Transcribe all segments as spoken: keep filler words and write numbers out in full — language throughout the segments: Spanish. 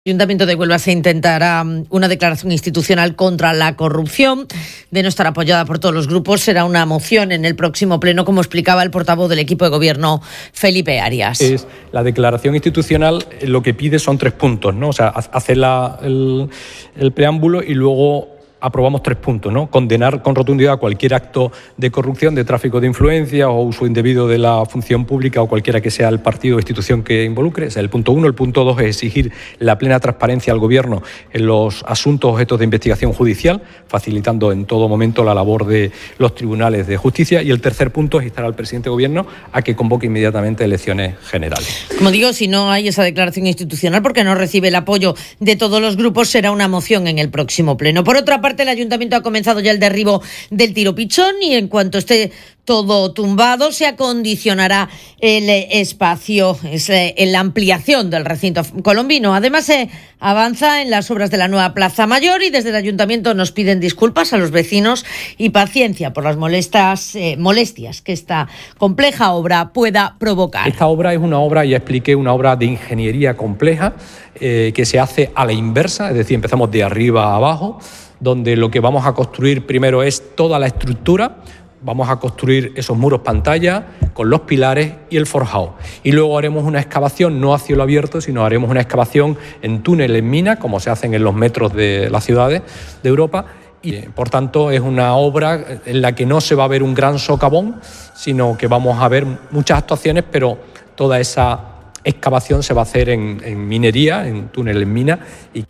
El Ayuntamiento de Huelva se intentará una declaración institucional contra la corrupción. De no estar apoyada por todos los grupos, será una moción en el próximo pleno, como explicaba el portavoz del equipo de gobierno, Felipe Arias. Es la declaración institucional, lo que pide son tres puntos, ¿no? O sea, hacer la, el, el preámbulo y luego aprobamos tres puntos, ¿no? Condenar con rotundidad cualquier acto de corrupción, de tráfico de influencia o uso indebido de la función pública o cualquiera que sea el partido o institución que involucre. Ese es el punto uno. El punto dos es exigir la plena transparencia al Gobierno en los asuntos objetos de investigación judicial, facilitando en todo momento la labor de los tribunales de justicia. Y el tercer punto es instar al presidente de Gobierno a que convoque inmediatamente elecciones generales. Como digo, si no hay esa declaración institucional, porque no recibe el apoyo de todos los grupos, será una moción en el próximo pleno. Por otra parte, el Ayuntamiento ha comenzado ya el derribo del Tiro Pichón y en cuanto esté todo tumbado se acondicionará el espacio, es en la ampliación del recinto colombino. Además se avanza en las obras de la nueva Plaza Mayor y desde el Ayuntamiento nos piden disculpas a los vecinos y paciencia por las molestas, eh, molestias que esta compleja obra pueda provocar. Esta obra es una obra, ya expliqué, una obra de ingeniería compleja eh, que se hace a la inversa, es decir, empezamos de arriba a abajo, donde lo que vamos a construir primero es toda la estructura. Vamos a construir esos muros pantalla con los pilares y el forjado. Y luego haremos una excavación no a cielo abierto, sino haremos una excavación en túnel, en mina, como se hacen en los metros de las ciudades de Europa. Y por tanto es una obra en la que no se va a ver un gran socavón, sino que vamos a ver muchas actuaciones, pero toda esa excavación se va a hacer en, en minería, en túnel, en mina. Y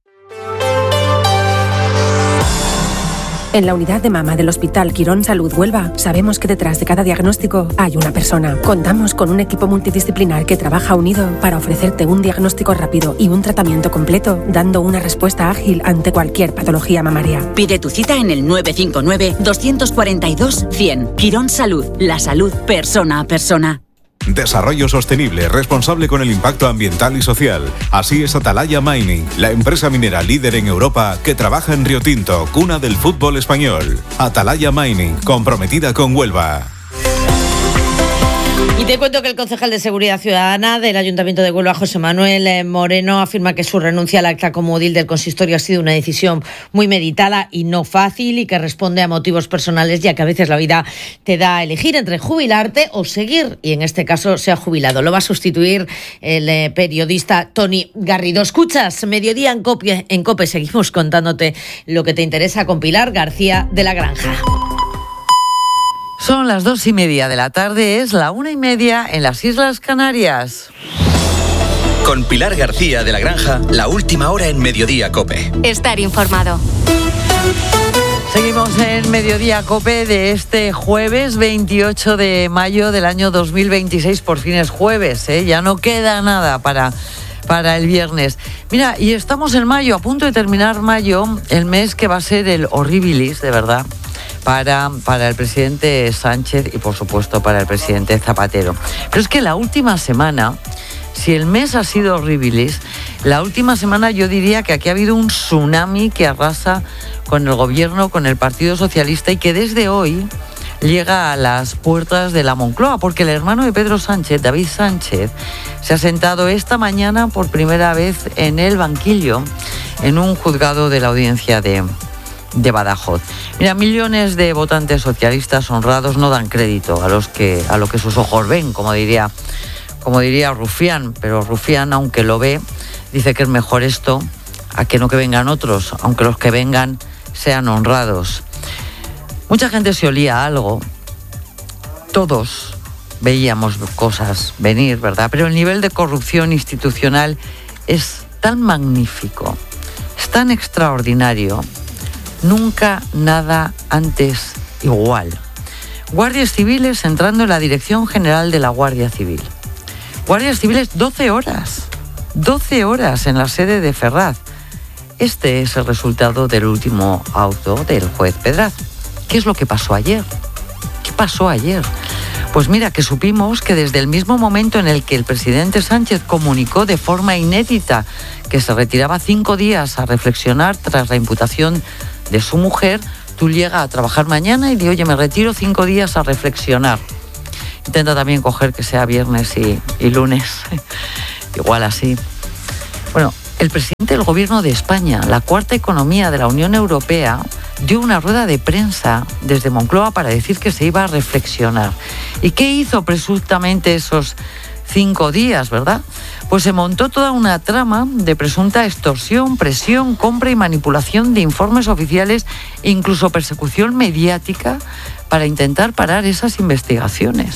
En la unidad de mama del Hospital Quirón Salud Huelva sabemos que detrás de cada diagnóstico hay una persona. Contamos con un equipo multidisciplinar que trabaja unido para ofrecerte un diagnóstico rápido y un tratamiento completo, dando una respuesta ágil ante cualquier patología mamaria. Pide tu cita en el nueve cinco nueve, dos cuatro dos, cien. Quirón Salud, la salud persona a persona. Desarrollo sostenible, responsable con el impacto ambiental y social. Así es Atalaya Mining, la empresa minera líder en Europa que trabaja en Río Tinto, cuna del fútbol español. Atalaya Mining, comprometida con Huelva. Y te cuento que el concejal de Seguridad Ciudadana del Ayuntamiento de Huelva, José Manuel Moreno, afirma que su renuncia al acta como edil del consistorio ha sido una decisión muy meditada y no fácil y que responde a motivos personales, ya que a veces la vida te da a elegir entre jubilarte o seguir, y en este caso se ha jubilado. Lo va a sustituir el eh, periodista Tony Garrido. Escuchas Mediodía en COPE, en COPE. Seguimos contándote lo que te interesa con Pilar García de la Granja. Son las dos y media de la tarde, es la una y media en las Islas Canarias. Con Pilar García de la Granja, la última hora en Mediodía COPE. Estar informado. Seguimos en Mediodía COPE de este jueves veintiocho de mayo del año dos mil veintiséis. Por fin es jueves, ¿eh? Ya no queda nada para, para el viernes. Mira, y estamos en mayo, a punto de terminar mayo, el mes que va a ser el horribilis, de verdad. Para, para el presidente Sánchez y, por supuesto, para el presidente Zapatero. Pero es que la última semana, si el mes ha sido horribilis, la última semana yo diría que aquí ha habido un tsunami que arrasa con el gobierno, con el Partido Socialista y que desde hoy llega a las puertas de la Moncloa, porque el hermano de Pedro Sánchez, David Sánchez, se ha sentado esta mañana por primera vez en el banquillo en un juzgado de la audiencia de... de Badajoz. Mira, millones de votantes socialistas honrados no dan crédito a los que a lo que sus ojos ven, como diría como diría Rufián, pero Rufián, aunque lo ve, dice que es mejor esto a que no que vengan otros, aunque los que vengan sean honrados. Mucha gente se olía algo, todos veíamos cosas venir, ¿verdad? Pero el nivel de corrupción institucional es tan magnífico, es tan extraordinario. Nunca nada antes igual. Guardias civiles entrando en la Dirección General de la Guardia Civil. Guardias civiles doce horas. doce horas en la sede de Ferraz. Este es el resultado del último auto del juez Pedraz. ¿Qué es lo que pasó ayer? ¿Qué pasó ayer? Pues mira, que supimos que desde el mismo momento en el que el presidente Sánchez comunicó de forma inédita que se retiraba cinco días a reflexionar tras la imputación de su mujer, tú llegas a trabajar mañana y dices, oye, me retiro cinco días a reflexionar. Intenta también coger que sea viernes y, y lunes, igual así. Bueno, el presidente del Gobierno de España, la cuarta economía de la Unión Europea, dio una rueda de prensa desde Moncloa para decir que se iba a reflexionar. ¿Y qué hizo presuntamente esos cinco días, verdad? Pues se montó toda una trama de presunta extorsión, presión, compra y manipulación de informes oficiales e incluso persecución mediática para intentar parar esas investigaciones.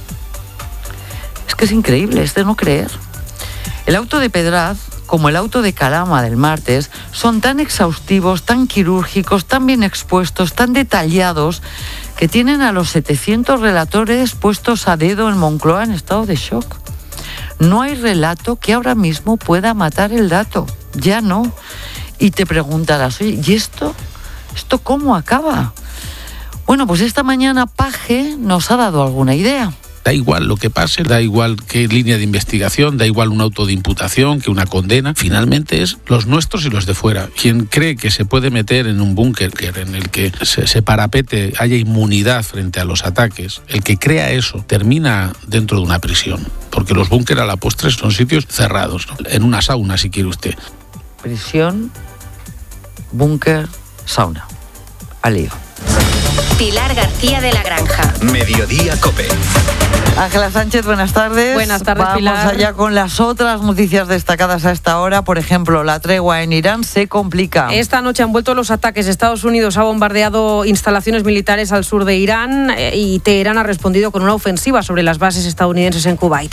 Es que es increíble, es de no creer. El auto de Pedraz, como el auto de Calama del martes, son tan exhaustivos, tan quirúrgicos, tan bien expuestos, tan detallados, que tienen a los setecientos relatores puestos a dedo en Moncloa en estado de shock. No hay relato que ahora mismo pueda matar el dato, ya no. Y te preguntarás, oye, ¿y esto? ¿Esto cómo acaba? Bueno, pues esta mañana Paje nos ha dado alguna idea. Da igual lo que pase, da igual qué línea de investigación, da igual un auto de imputación que una condena. Finalmente es los nuestros y los de fuera. Quien cree que se puede meter en un búnker en el que se, se parapete, haya inmunidad frente a los ataques, el que crea eso termina dentro de una prisión. Porque los búnkeres a la postre son sitios cerrados, ¿no? En una sauna, si quiere usted. Prisión, búnker, sauna. Al lío. Pilar García de la Granja. Mediodía COPE. Ángela Sánchez, buenas tardes. Buenas tardes, Vamos Pilar. Vamos allá con las otras noticias destacadas a esta hora. Por ejemplo, la tregua en Irán se complica. Esta noche han vuelto los ataques. Estados Unidos ha bombardeado instalaciones militares al sur de Irán y Teherán ha respondido con una ofensiva sobre las bases estadounidenses en Kuwait.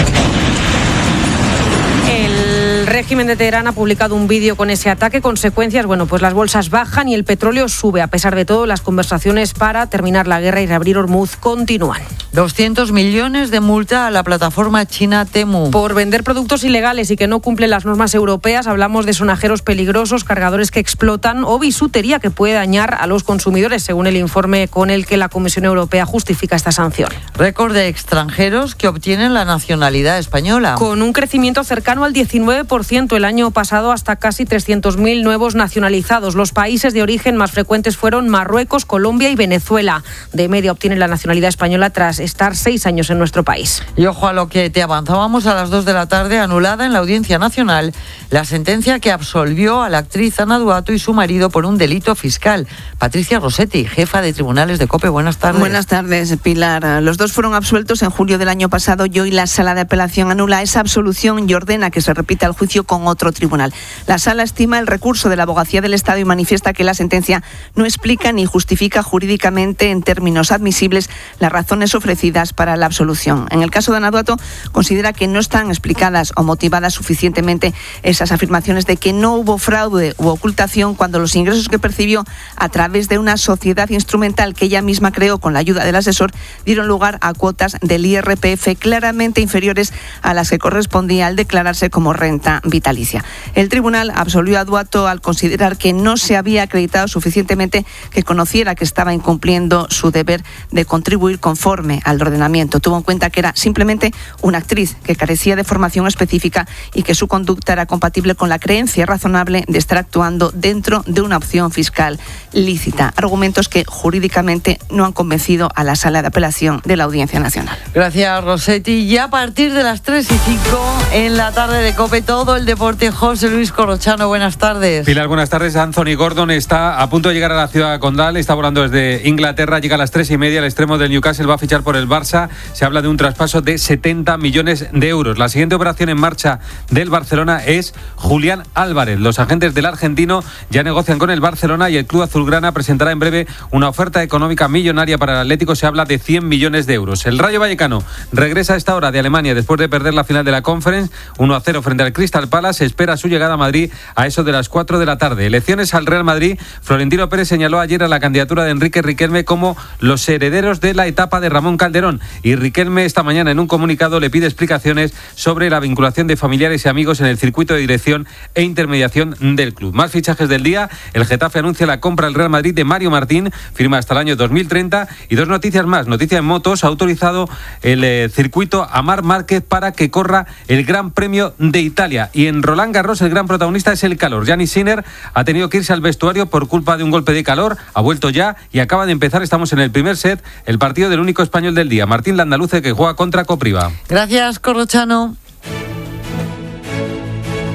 El régimen de Teherán ha publicado un vídeo con ese ataque. Consecuencias, bueno, pues las bolsas bajan y el petróleo sube. A pesar de todo, las conversaciones para terminar la guerra y reabrir Hormuz continúan. doscientos millones de multa a la plataforma china Temu. Por vender productos ilegales y que no cumplen las normas europeas. Hablamos de sonajeros peligrosos, cargadores que explotan o bisutería que puede dañar a los consumidores, según el informe con el que la Comisión Europea justifica esta sanción. Récord de extranjeros que obtienen la nacionalidad española. Con un crecimiento cercano al diecinueve por ciento el año pasado, hasta casi trescientos mil nuevos nacionalizados. Los países de origen más frecuentes fueron Marruecos, Colombia y Venezuela. De media obtienen la nacionalidad española tras estar seis años en nuestro país. Y ojo a lo que te avanzábamos a las dos de la tarde, anulada en la Audiencia Nacional la sentencia que absolvió a la actriz Ana Duato y su marido por un delito fiscal. Patricia Rossetti, jefa de tribunales de COPE, buenas tardes. Buenas tardes, Pilar. Los dos fueron absueltos en julio del año pasado y hoy la Sala de Apelación anula esa absolución y ordena que se repita el juicio con otro tribunal. La Sala estima el recurso de la Abogacía del Estado y manifiesta que la sentencia no explica ni justifica jurídicamente en términos admisibles las razones ofrecidas para la absolución. En el caso de Ana Duato, considera que no están explicadas o motivadas suficientemente esas afirmaciones de que no hubo fraude u ocultación cuando los ingresos que percibió a través de una sociedad instrumental que ella misma creó con la ayuda del asesor dieron lugar a cuotas del I R P F claramente inferiores a las que correspondía al declararse como renta vitalicia. El tribunal absolvió a Duato al considerar que no se había acreditado suficientemente que conociera que estaba incumpliendo su deber de contribuir conforme al ordenamiento. Tuvo en cuenta que era simplemente una actriz que carecía de formación específica y que su conducta era compatible con la creencia razonable de estar actuando dentro de una opción fiscal lícita. Argumentos que jurídicamente no han convencido a la Sala de Apelación de la Audiencia Nacional. Gracias, Rossetti. Y a partir de las tres y cinco en la tarde de COPE, todo el deporte. José Luis Corrochano, buenas tardes. Pilar, buenas tardes. Anthony Gordon está a punto de llegar a la ciudad condal, está volando desde Inglaterra, llega a las tres y media, el extremo del Newcastle va a fichar por el Barça. Se habla de un traspaso de setenta millones de euros. La siguiente operación en marcha del Barcelona es Julián Álvarez. Los agentes del argentino ya negocian con el Barcelona y el club azulgrana presentará en breve una oferta económica millonaria para el Atlético. Se habla de cien millones de euros. El Rayo Vallecano regresa a esta hora de Alemania después de perder la final de la Conference uno a cero frente al Crystal Palace. Se espera su llegada a Madrid a eso de las cuatro de la tarde. Elecciones al Real Madrid. Florentino Pérez señaló ayer a la candidatura de Enrique Riquelme como los herederos de la etapa de Ramón Calderón. Y Riquelme esta mañana en un comunicado le pide explicaciones sobre la vinculación de familiares y amigos en el circuito de dirección e intermediación del club. Más fichajes del día. El Getafe anuncia la compra al Real Madrid de Mario Martín. Firma hasta el año dos mil treinta. Y dos noticias más. Noticia en motos. Ha autorizado el eh, circuito a Marc Márquez para que corra el Gran Premio de Italia. Y en Roland Garros el gran protagonista es el calor. Gianni Sinner ha tenido que irse al vestuario por culpa de un golpe de calor. Ha vuelto ya y acaba de empezar. Estamos en el primer set. El partido del único español del día, Martín Landaluce, que juega contra Copriva. Gracias, Corrochano.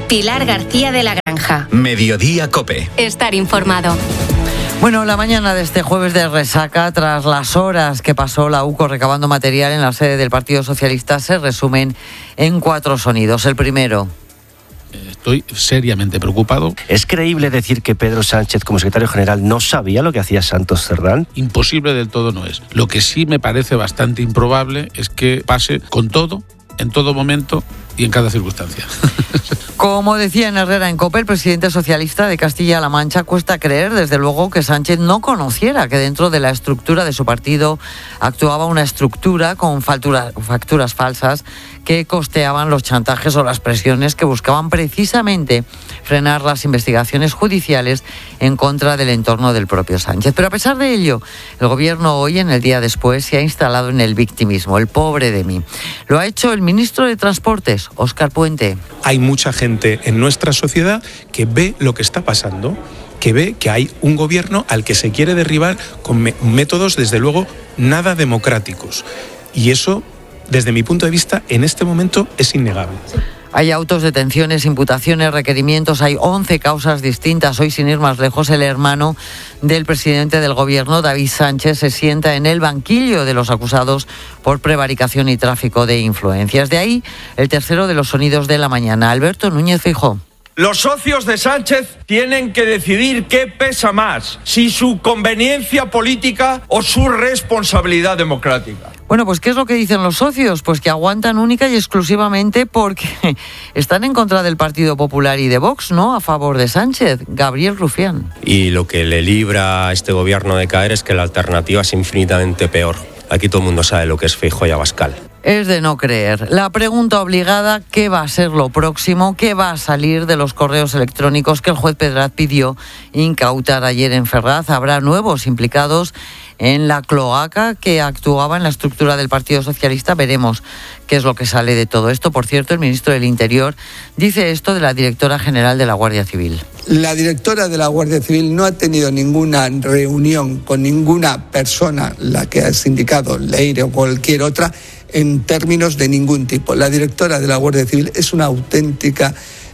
Pilar García de la Granja. Mediodía COPE. Estar informado. Bueno, la mañana de este jueves de resaca, tras las horas que pasó la U C O recabando material en la sede del Partido Socialista, se resumen en cuatro sonidos. El primero. Estoy seriamente preocupado. ¿Es creíble decir que Pedro Sánchez, como secretario general, no sabía lo que hacía Santos Cerdán? Imposible del todo no es. Lo que sí me parece bastante improbable es que pase con todo, en todo momento y en cada circunstancia. Como decía en Herrera en COPE, el presidente socialista de Castilla-La Mancha, cuesta creer, desde luego, que Sánchez no conociera que dentro de la estructura de su partido actuaba una estructura con factura, facturas falsas que costeaban los chantajes o las presiones que buscaban precisamente frenar las investigaciones judiciales en contra del entorno del propio Sánchez. Pero a pesar de ello, el gobierno hoy, en el día después, se ha instalado en el victimismo, el pobre de mí. Lo ha hecho el ministro de Transportes, Óscar Puente. Hay mucha gente en nuestra sociedad que ve lo que está pasando, que ve que hay un gobierno al que se quiere derribar con me- métodos, desde luego, nada democráticos. Y eso, desde mi punto de vista, en este momento es innegable. Hay autos, detenciones, imputaciones, requerimientos, hay once causas distintas. Hoy, sin ir más lejos, el hermano del presidente del gobierno, David Sánchez, se sienta en el banquillo de los acusados por prevaricación y tráfico de influencias. De ahí, el tercero de los sonidos de la mañana, Alberto Núñez Feijóo. Los socios de Sánchez tienen que decidir qué pesa más, si su conveniencia política o su responsabilidad democrática. Bueno, pues ¿qué es lo que dicen los socios? Pues que aguantan única y exclusivamente porque están en contra del Partido Popular y de Vox, ¿no? A favor de Sánchez. Gabriel Rufián. Y lo que le libra a este gobierno de caer es que la alternativa es infinitamente peor. Aquí todo el mundo sabe lo que es Feijóo y Abascal. Es de no creer. La pregunta obligada, ¿qué va a ser lo próximo? ¿Qué va a salir de los correos electrónicos que el juez Pedraz pidió incautar ayer en Ferraz? ¿Habrá nuevos implicados en la cloaca que actuaba en la estructura del Partido Socialista? Veremos qué es lo que sale de todo esto. Por cierto, el ministro del Interior dice esto de la directora general de la Guardia Civil. La directora de la Guardia Civil no ha tenido ninguna reunión con ninguna persona, la que has indicado, Leire o cualquier otra, en términos de ningún tipo. La directora de la Guardia Civil es una auténtica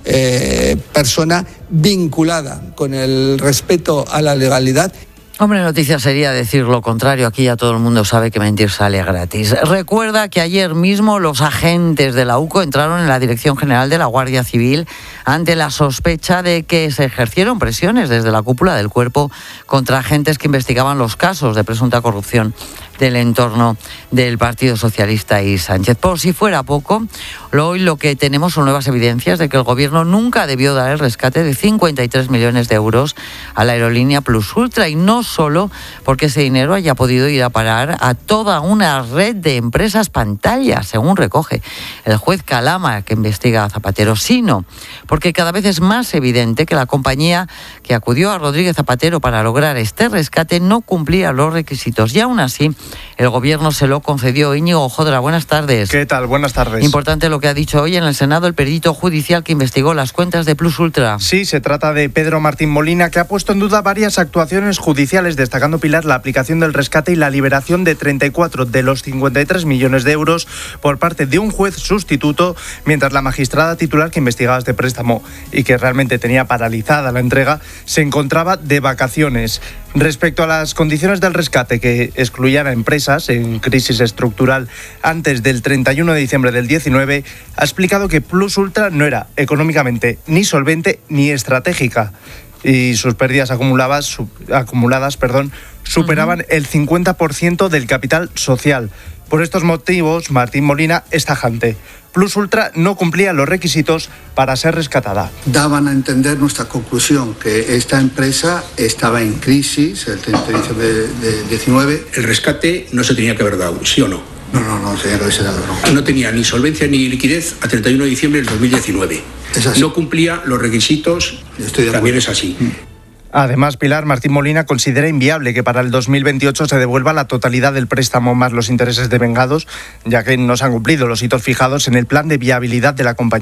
eh, persona vinculada con el respeto a la legalidad. Hombre, noticia sería decir lo contrario. Aquí ya todo el mundo sabe que mentir sale gratis. Recuerda que ayer mismo los agentes de la U C O entraron en la Dirección General de la Guardia Civil ante la sospecha de que se ejercieron presiones desde la cúpula del cuerpo contra agentes que investigaban los casos de presunta corrupción del entorno del Partido Socialista y Sánchez. Por si fuera poco, hoy lo que tenemos son nuevas evidencias de que el gobierno nunca debió dar el rescate de cincuenta y tres millones de euros a la aerolínea Plus Ultra, y no solo porque ese dinero haya podido ir a parar a toda una red de empresas pantalla, según recoge el juez Calama, que investiga a Zapatero, sino porque cada vez es más evidente que la compañía que acudió a Rodríguez Zapatero para lograr este rescate no cumplía los requisitos, y aún así el gobierno se lo concedió. Íñigo Jodra, buenas tardes. ¿Qué tal? Buenas tardes. Importante lo que ha dicho hoy en el Senado el perito judicial que investigó las cuentas de Plus Ultra. Sí, se trata de Pedro Martín Molina, que ha puesto en duda varias actuaciones judiciales, destacando, Pilar, la aplicación del rescate y la liberación de treinta y cuatro de los cincuenta y tres millones de euros por parte de un juez sustituto, mientras la magistrada titular que investigaba este préstamo y que realmente tenía paralizada la entrega, se encontraba de vacaciones. Respecto a las condiciones del rescate, que excluían a empresas en crisis estructural antes del treinta y uno de diciembre del diecinueve, ha explicado que Plus Ultra no era económicamente ni solvente ni estratégica, y sus pérdidas acumuladas, su, acumuladas perdón, superaban uh-huh. el cincuenta por ciento del capital social. Por estos motivos, Martín Molina es tajante. Plus Ultra no cumplía los requisitos para ser rescatada. Daban a entender nuestra conclusión, que esta empresa estaba en crisis el treinta de diciembre de diecinueve. El rescate no se tenía que haber dado, ¿sí o no? No, no, no tenía que haberse dado, no. No tenía ni solvencia ni liquidez a treinta y uno de diciembre del dos mil diecinueve. Es así. No cumplía los requisitos, Estoy de también es así. Mm. Además, Pilar, Martín Molina considera inviable que para el dos mil veintiocho se devuelva la totalidad del préstamo más los intereses devengados, ya que no se han cumplido los hitos fijados en el plan de viabilidad de la compañía.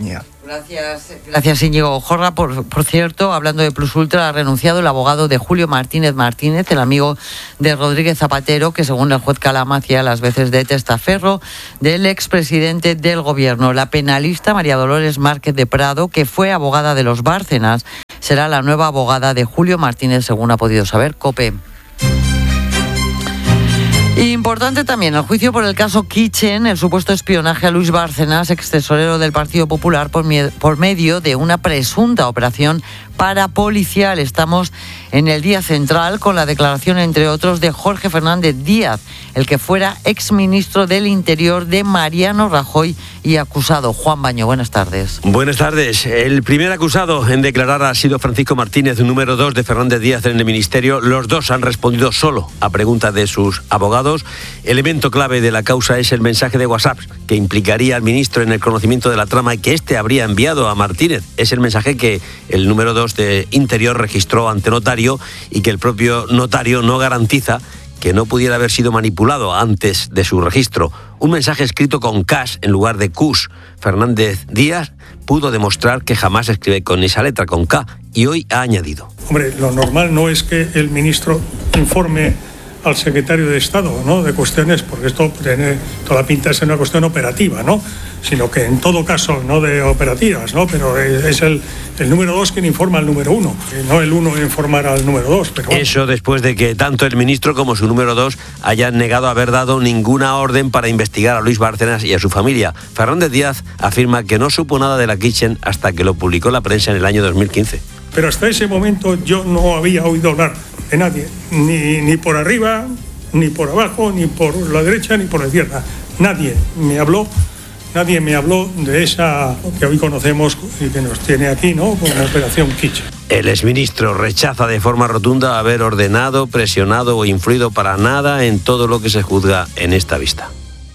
Gracias, gracias Íñigo Jorra. Por, por cierto, hablando de Plus Ultra, ha renunciado el abogado de Julio Martínez Martínez, el amigo de Rodríguez Zapatero, que según el juez Calama hacía las veces de testaferro del expresidente del gobierno. La penalista María Dolores Márquez de Prado, que fue abogada de los Bárcenas, será la nueva abogada de Julio Martínez, según ha podido saber COPE. Importante también el juicio por el caso Kitchen, el supuesto espionaje a Luis Bárcenas, ex tesorero del Partido Popular, por, mie- por medio de una presunta operación parapolicial. Estamos en el día central con la declaración, entre otros, de Jorge Fernández Díaz, el que fuera exministro del Interior de Mariano Rajoy y acusado. Juan Baño, buenas tardes. Buenas tardes. El primer acusado en declarar ha sido Francisco Martínez, número dos de Fernández Díaz en el Ministerio. Los dos han respondido solo a preguntas de sus abogados. Elemento clave de la causa es el mensaje de WhatsApp que implicaría al ministro en el conocimiento de la trama y que éste habría enviado a Martínez. Es el mensaje que el número dos de Interior registró ante notario y que el propio notario no garantiza que no pudiera haber sido manipulado antes de su registro. Un mensaje escrito con K en lugar de Q. Fernández Díaz pudo demostrar que jamás escribe con esa letra, con K, y hoy ha añadido. Hombre, lo normal no es que el ministro informe al secretario de Estado, ¿no?, de cuestiones, porque esto tiene toda la pinta de ser una cuestión operativa, ¿no?, sino que en todo caso no de operativas, ¿no?, pero es el, el número dos quien informa al número uno, no el uno informar al número dos. Pero bueno. Eso después de que tanto el ministro como su número dos hayan negado haber dado ninguna orden para investigar a Luis Bárcenas y a su familia. Fernández Díaz afirma que no supo nada de la Kitchen hasta que lo publicó la prensa en el año dos mil quince. Pero hasta ese momento yo no había oído hablar de nadie, ni, ni por arriba, ni por abajo, ni por la derecha, ni por la izquierda. Nadie me habló, nadie me habló de esa que hoy conocemos y que nos tiene aquí, ¿no?, como la operación Kitchen. El exministro rechaza de forma rotunda haber ordenado, presionado o influido para nada en todo lo que se juzga en esta vista.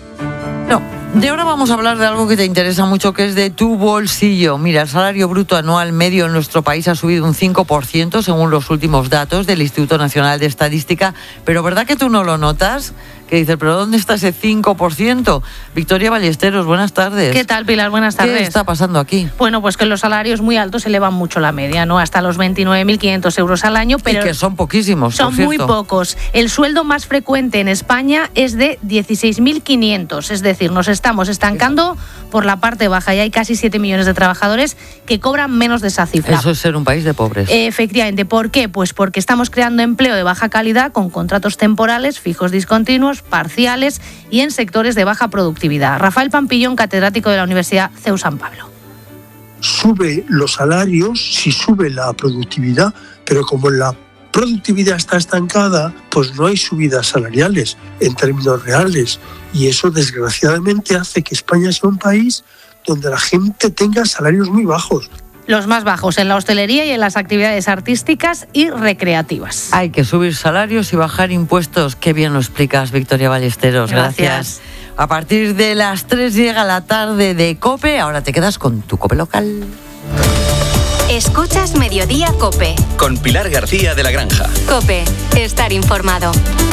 No. De ahora vamos a hablar de algo que te interesa mucho, que es de tu bolsillo. Mira, el salario bruto anual medio en nuestro país ha subido un cinco por ciento según los últimos datos del Instituto Nacional de Estadística, pero ¿verdad que tú no lo notas? Que dices, ¿pero dónde está ese cinco por ciento? Victoria Ballesteros, buenas tardes. ¿Qué tal, Pilar? Buenas tardes. ¿Qué está pasando aquí? Bueno, pues que los salarios muy altos elevan mucho la media, ¿no? Hasta los veintinueve mil quinientos euros al año, pero... Y que son poquísimos, Son por cierto. muy pocos. El sueldo más frecuente en España es de dieciséis mil quinientos, es decir, nos estamos estancando por la parte baja y hay casi siete millones de trabajadores que cobran menos de esa cifra. Eso es ser un país de pobres. Efectivamente. ¿Por qué? Pues porque estamos creando empleo de baja calidad con contratos temporales, fijos discontinuos, parciales y en sectores de baja productividad. Rafael Pampillón, catedrático de la Universidad C E U San Pablo. Sube los salarios si sube la productividad, pero como la productividad está estancada, pues no hay subidas salariales en términos reales. Y eso, desgraciadamente, hace que España sea un país donde la gente tenga salarios muy bajos. Los más bajos en la hostelería y en las actividades artísticas y recreativas. Hay que subir salarios y bajar impuestos. Qué bien lo explicas, Victoria Ballesteros. Gracias. Gracias. A partir de las tres llega la tarde de COPE. Ahora te quedas con tu COPE local. Escuchas Mediodía COPE. Con Pilar García de la Granja. COPE. Estar informado.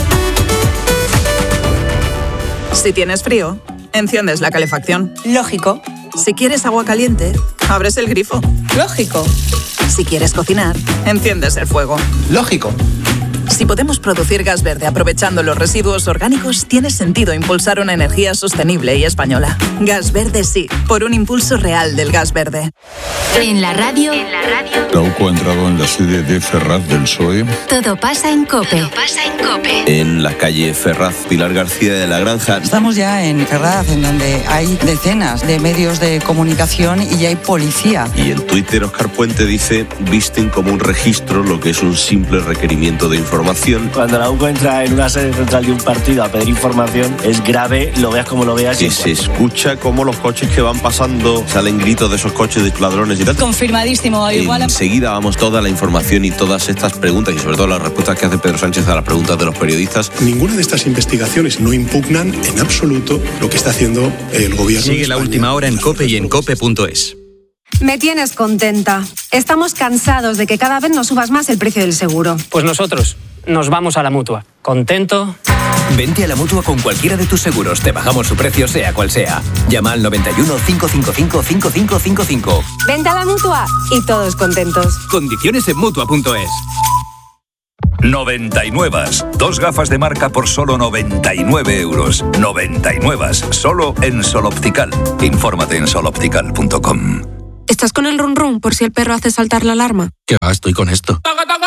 Si tienes frío, enciendes la calefacción. Lógico. Si quieres agua caliente, abres el grifo. Lógico. Si quieres cocinar, enciendes el fuego. Lógico. Si podemos producir gas verde aprovechando los residuos orgánicos, tiene sentido impulsar una energía sostenible y española. Gas verde sí, por un impulso real del gas verde. En la radio, en la radio. Trauco ha entrado en la sede de Ferraz del P S O E. Todo pasa en COPE. Todo pasa en COPE. En la calle Ferraz, Pilar García de la Granja. Estamos ya en Ferraz, en donde hay decenas de medios de comunicación y ya hay policía. Y en Twitter, Óscar Puente dice, visten como un registro lo que es un simple requerimiento de información. Cuando la U C O entra en una sede central de un partido a pedir información, es grave, lo veas como lo veas. Que se escucha como los coches que van pasando, salen gritos de esos coches de ladrones y tal. Confirmadísimo. Igual... Enseguida vamos toda la información y todas estas preguntas y sobre todo las respuestas que hace Pedro Sánchez a las preguntas de los periodistas. Ninguna de estas investigaciones no impugnan en absoluto lo que está haciendo el gobierno. Sigue la última hora en COPE y en cope punto es. Me tienes contenta. Estamos cansados de que cada vez nos subas más el precio del seguro. Pues nosotros nos vamos a la Mutua. Contento Vente a la Mutua con cualquiera de tus seguros. Te bajamos su precio sea cual sea. Llama al noventa y uno, cinco cinco cinco, cinco cinco cinco cinco. Vente a la Mutua y todos contentos. Condiciones en Mutua punto es. noventa y nueve. Dos gafas de marca por solo noventa y nueve euros. noventa y nueve. Solo en Sol Optical. Infórmate en sol optical punto com. ¿Estás con el run run por si el perro hace saltar la alarma? ¿Qué va? Estoy con esto.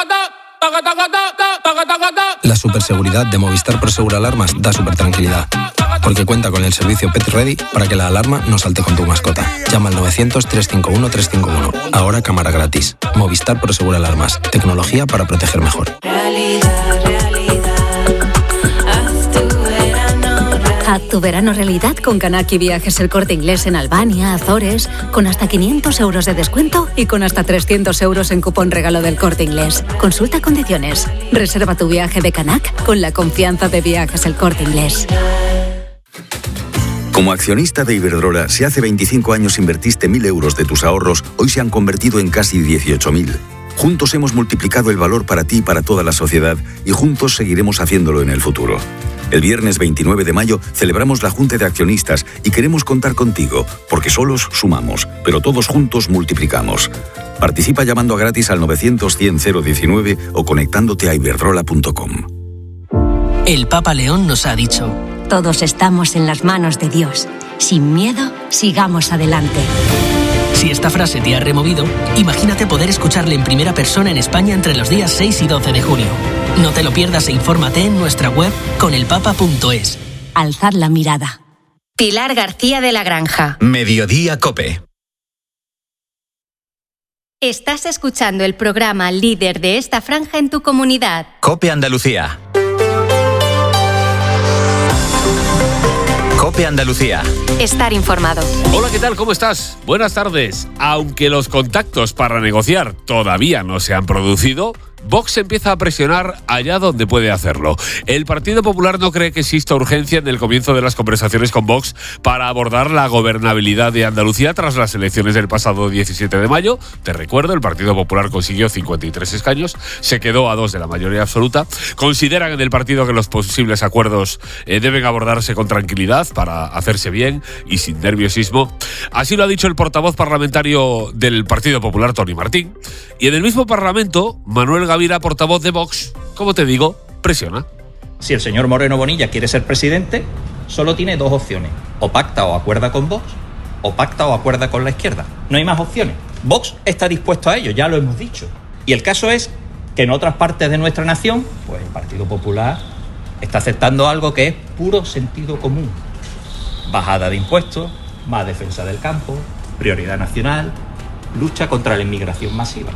La superseguridad de Movistar Prosegur Alarmas da super tranquilidad. Porque cuenta con el servicio Pet Ready para que la alarma no salte con tu mascota. Llama al novecientos, trescientos cincuenta y uno, trescientos cincuenta y uno. Ahora cámara gratis. Movistar Prosegur Alarmas. Tecnología para proteger mejor. Realidad, realidad. Haz tu verano realidad. Haz tu verano realidad con Canaki Viajes El Corte Inglés en Albania, Azores, con hasta quinientos euros de descuento y con hasta trescientos euros en cupón regalo del Corte Inglés. Consulta condiciones. Reserva tu viaje de Canac con la confianza de Viajes El Corte Inglés. Como accionista de Iberdrola, si hace veinticinco años invertiste mil euros de tus ahorros, hoy se han convertido en casi dieciocho mil. Juntos hemos multiplicado el valor para ti y para toda la sociedad y juntos seguiremos haciéndolo en el futuro. El viernes veintinueve de mayo celebramos la Junta de Accionistas y queremos contar contigo, porque solos sumamos, pero todos juntos multiplicamos. Participa llamando a gratis al novecientos, cien, cero diecinueve o conectándote a iberdrola punto com. El Papa León nos ha dicho: todos estamos en las manos de Dios. Sin miedo, sigamos adelante. Si esta frase te ha removido, imagínate poder escucharle en primera persona en España entre los días seis y doce de junio. No te lo pierdas e infórmate en nuestra web conelpapa punto es. Alzad la mirada. Pilar García de la Granja. Mediodía COPE. Estás escuchando el programa líder de esta franja en tu comunidad. COPE Andalucía. COPE Andalucía. Estar informado. Hola, ¿qué tal? ¿Cómo estás? Buenas tardes. Aunque los contactos para negociar todavía no se han producido, Vox empieza a presionar allá donde puede hacerlo. El Partido Popular no cree que exista urgencia en el comienzo de las conversaciones con Vox para abordar la gobernabilidad de Andalucía tras las elecciones del pasado diecisiete de mayo. Te recuerdo, el Partido Popular consiguió cincuenta y tres escaños, se quedó a dos de la mayoría absoluta. Consideran en el partido que los posibles acuerdos eh, deben abordarse con tranquilidad para hacerse bien y sin nerviosismo. Así lo ha dicho el portavoz parlamentario del Partido Popular, Tony Martín. Y en el mismo Parlamento, Manuel Gavira, portavoz de Vox, como te digo, presiona. Si el señor Moreno Bonilla quiere ser presidente, solo tiene dos opciones: o pacta o acuerda con Vox, o pacta o acuerda con la izquierda. No hay más opciones. Vox está dispuesto a ello, ya lo hemos dicho. Y el caso es que en otras partes de nuestra nación, pues el Partido Popular está aceptando algo que es puro sentido común: bajada de impuestos, más defensa del campo, prioridad nacional, lucha contra la inmigración masiva.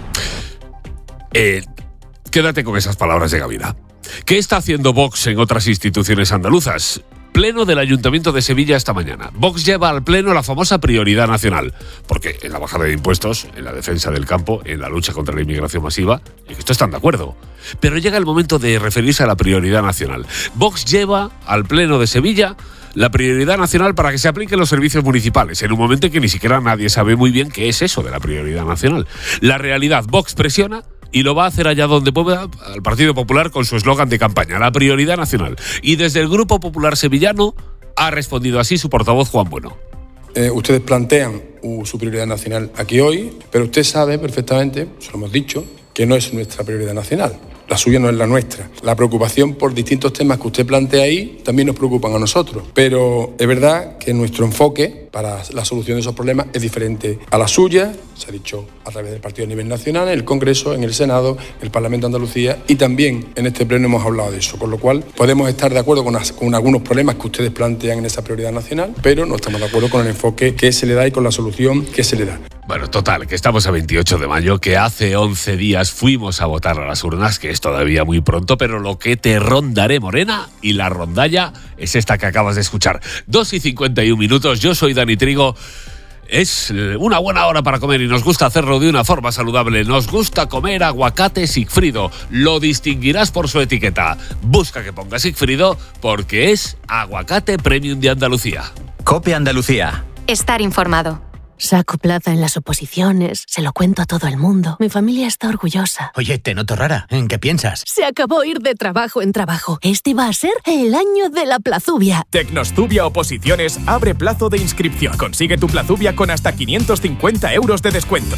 Eh, quédate con esas palabras de Gavira. ¿Qué está haciendo Vox en otras instituciones andaluzas? Pleno del Ayuntamiento de Sevilla esta mañana. Vox lleva al Pleno la famosa prioridad nacional, porque en la bajada de impuestos, en la defensa del campo, en la lucha contra la inmigración masiva, en esto están de acuerdo. Pero llega el momento de referirse a la prioridad nacional. Vox lleva al Pleno de Sevilla la prioridad nacional para que se apliquen los servicios municipales, en un momento en que ni siquiera nadie sabe muy bien qué es eso de la prioridad nacional. La realidad, Vox presiona y lo va a hacer allá donde pueda al Partido Popular con su eslogan de campaña, la prioridad nacional. Y desde el Grupo Popular Sevillano ha respondido así su portavoz Juan Bueno. Eh, ustedes plantean uh, su prioridad nacional aquí hoy, pero usted sabe perfectamente, se lo hemos dicho, que no es nuestra prioridad nacional. La suya no es la nuestra. La preocupación por distintos temas que usted plantea ahí también nos preocupan a nosotros. Pero es verdad que nuestro enfoque para la solución de esos problemas es diferente a la suya. Se ha dicho a través del partido a nivel nacional, en el Congreso, en el Senado, en el Parlamento de Andalucía, y también en este pleno hemos hablado de eso. Con lo cual podemos estar de acuerdo con, las, con algunos problemas que ustedes plantean en esa prioridad nacional, pero no estamos de acuerdo con el enfoque que se le da y con la solución que se le da. Bueno, total, que estamos a veintiocho de mayo, que hace once días fuimos a votar a las urnas, que es todavía muy pronto, pero lo que te rondaré, Morena, y la rondalla es esta que acabas de escuchar. dos y cincuenta y un minutos, yo soy Dani Trigo. Es una buena hora para comer y nos gusta hacerlo de una forma saludable. Nos gusta comer aguacate Sigfrido. Lo distinguirás por su etiqueta. Busca que ponga Sigfrido porque es aguacate premium de Andalucía. COPE Andalucía. Estar informado. Saco plaza en las oposiciones, se lo cuento a todo el mundo. Mi familia está orgullosa. Oye, te noto rara. ¿En qué piensas? Se acabó ir de trabajo en trabajo. Este va a ser el año de la plazubia. Tecnostubia Oposiciones abre plazo de inscripción. Consigue tu plazubia con hasta quinientos cincuenta euros de descuento.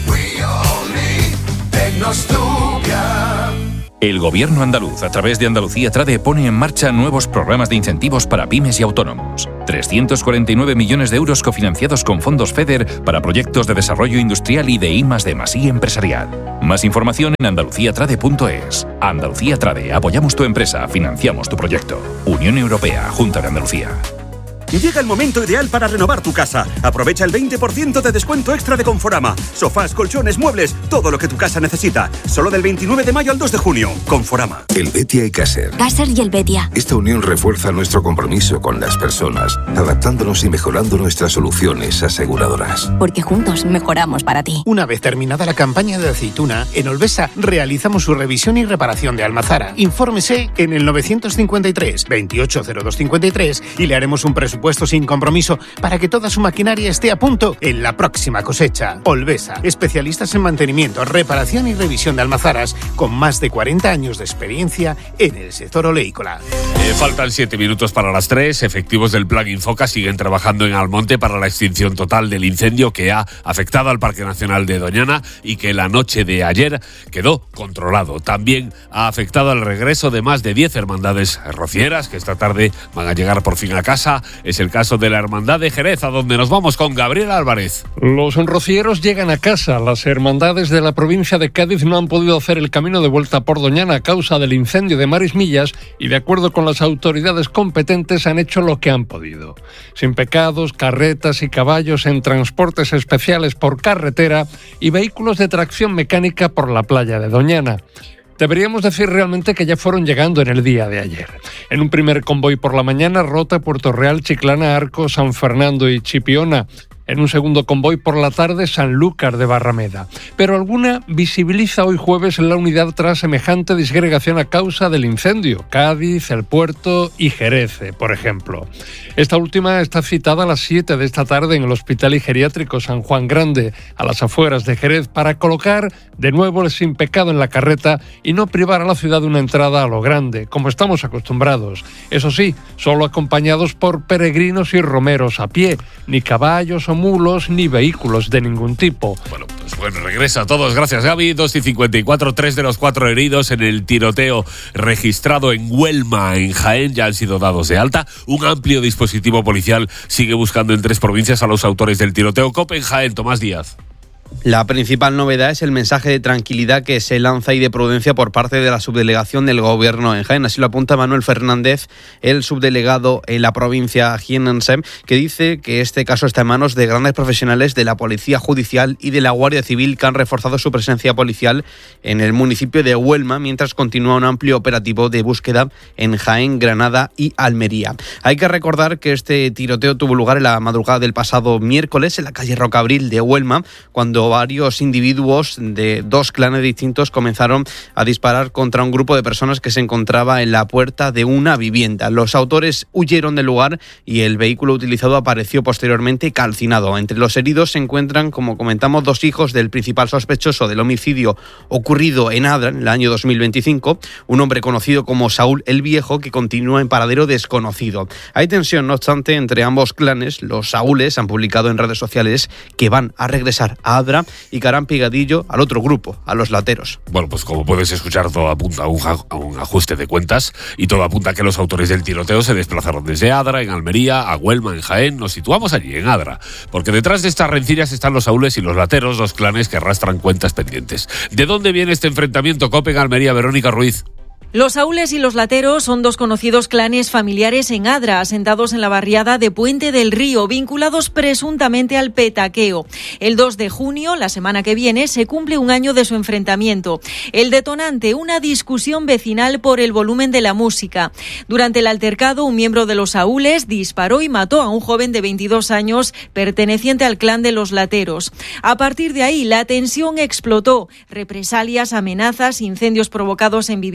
El Gobierno andaluz, a través de Andalucía Trade, pone en marcha nuevos programas de incentivos para pymes y autónomos. trescientos cuarenta y nueve millones de euros cofinanciados con fondos FEDER para proyectos de desarrollo industrial y de I más D más I empresarial. Más información en andalucía trade punto es. Andalucía Trade, apoyamos tu empresa, financiamos tu proyecto. Unión Europea, Junta de Andalucía. Llega el momento ideal para renovar tu casa. Aprovecha el veinte por ciento de descuento extra de Conforama. Sofás, colchones, muebles, todo lo que tu casa necesita. Solo del veintinueve de mayo al dos de junio. Conforama. Helvetia y Caser. Caser y Helvetia. Esta unión refuerza nuestro compromiso con las personas, adaptándonos y mejorando nuestras soluciones aseguradoras. Porque juntos mejoramos para ti. Una vez terminada la campaña de aceituna, en Olvesa realizamos su revisión y reparación de almazara. Infórmese en el novecientos cincuenta y tres, veintiocho cero dos cincuenta y tres y le haremos un presupuesto sin compromiso para que toda su maquinaria esté a punto en la próxima cosecha. Olvesa, especialistas en mantenimiento, reparación y revisión de almazaras con más de cuarenta años de experiencia en el sector oleícola. Eh, faltan siete minutos para las tres. Efectivos del Plan Infoca siguen trabajando en Almonte para la extinción total del incendio que ha afectado al Parque Nacional de Doñana y que la noche de ayer quedó controlado. También ha afectado al regreso de más de diez hermandades rocieras que esta tarde van a llegar por fin a casa. Es el caso de la Hermandad de Jerez, a donde nos vamos con Gabriel Álvarez. Los rocieros llegan a casa. Las hermandades de la provincia de Cádiz no han podido hacer el camino de vuelta por Doñana a causa del incendio de Marismillas y, de acuerdo con las autoridades competentes, han hecho lo que han podido. Sin pecados, carretas y caballos en transportes especiales por carretera y vehículos de tracción mecánica por la playa de Doñana. Deberíamos decir realmente que ya fueron llegando en el día de ayer. En un primer convoy por la mañana, Rota, Puerto Real, Chiclana, Arcos, San Fernando y Chipiona. En un segundo convoy por la tarde, Sanlúcar de Barrameda. Pero alguna visibiliza hoy jueves la unidad tras semejante disgregación a causa del incendio. Cádiz, El Puerto y Jerez, por ejemplo. Esta última está citada a las siete de esta tarde en el Hospital y Geriátrico San Juan Grande, a las afueras de Jerez, para colocar de nuevo el sin pecado en la carreta y no privar a la ciudad de una entrada a lo grande, como estamos acostumbrados. Eso sí, solo acompañados por peregrinos y romeros a pie, ni caballos o mulos ni vehículos de ningún tipo. Bueno, pues bueno, regresa a todos. Gracias, Gaby. dos y cincuenta y cuatro, tres de los cuatro heridos en el tiroteo registrado en Huelma, en Jaén, ya han sido dados de alta. Un amplio dispositivo policial sigue buscando en tres provincias a los autores del tiroteo. COPE en Jaén, Tomás Díaz. La principal novedad es el mensaje de tranquilidad que se lanza y de prudencia por parte de la subdelegación del Gobierno en Jaén. Así lo apunta Manuel Fernández, el subdelegado en la provincia jiennense, que dice que este caso está en manos de grandes profesionales de la Policía Judicial y de la Guardia Civil, que han reforzado su presencia policial en el municipio de Huelma, mientras continúa un amplio operativo de búsqueda en Jaén, Granada y Almería. Hay que recordar que este tiroteo tuvo lugar en la madrugada del pasado miércoles en la calle Rocabril de Huelma, cuando varios individuos de dos clanes distintos comenzaron a disparar contra un grupo de personas que se encontraba en la puerta de una vivienda. Los autores huyeron del lugar y el vehículo utilizado apareció posteriormente calcinado. Entre los heridos se encuentran, como comentamos, dos hijos del principal sospechoso del homicidio ocurrido en Adra en el año dos mil veinticinco, un hombre conocido como Saúl el Viejo, que continúa en paradero desconocido. Hay tensión, no obstante, entre ambos clanes. Los Saúles han publicado en redes sociales que van a regresar a Adra y que harán pegadillo al otro grupo, a los lateros. Bueno, pues como puedes escuchar, todo apunta a un, a un ajuste de cuentas y todo apunta a que los autores del tiroteo se desplazaron desde Adra, en Almería, a Huelma, en Jaén. Nos situamos allí, en Adra, porque detrás de estas rencillas están los saúles y los lateros, dos clanes que arrastran cuentas pendientes. ¿De dónde viene este enfrentamiento? COPE en Almería, Verónica Ruiz. Los saúles y los lateros son dos conocidos clanes familiares en Adra, asentados en la barriada de Puente del Río, vinculados presuntamente al petaqueo. El dos de junio, la semana que viene, se cumple un año de su enfrentamiento. El detonante, una discusión vecinal por el volumen de la música. Durante el altercado, un miembro de los saúles disparó y mató a un joven de veintidós años perteneciente al clan de los lateros. A partir de ahí, la tensión explotó. Represalias, amenazas, incendios provocados en viviendas y vehículos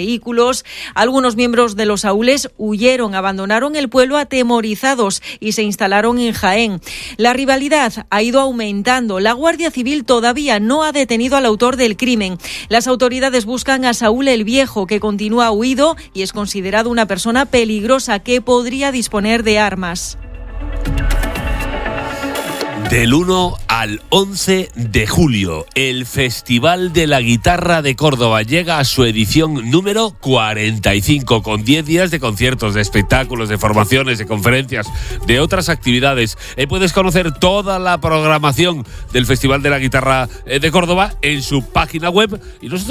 vehículos. Algunos miembros de los aúles huyeron, abandonaron el pueblo atemorizados y se instalaron en Jaén. La rivalidad ha ido aumentando. La Guardia Civil todavía no ha detenido al autor del crimen. Las autoridades buscan a Saúl el Viejo, que continúa huido y es considerado una persona peligrosa que podría disponer de armas. Del uno al once de julio, el Festival de la Guitarra de Córdoba llega a su edición número cuarenta y cinco, con diez días de conciertos, de espectáculos, de formaciones, de conferencias, de otras actividades. Eh, puedes conocer toda la programación del Festival de la Guitarra de Córdoba en su página web y nosotros